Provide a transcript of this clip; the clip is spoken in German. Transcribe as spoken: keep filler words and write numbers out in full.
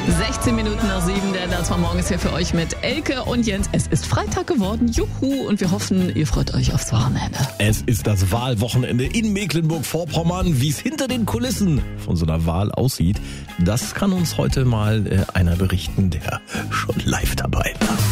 sechzehn Minuten nach sieben, der Das war morgens hier für euch mit Elke und Jens. Es ist Freitag geworden, juhu, und wir hoffen, ihr freut euch aufs Wochenende. Es ist das Wahlwochenende in Mecklenburg-Vorpommern. Wie es hinter den Kulissen von so einer Wahl aussieht, das kann uns heute mal äh, einer berichten, der schon live dabei war.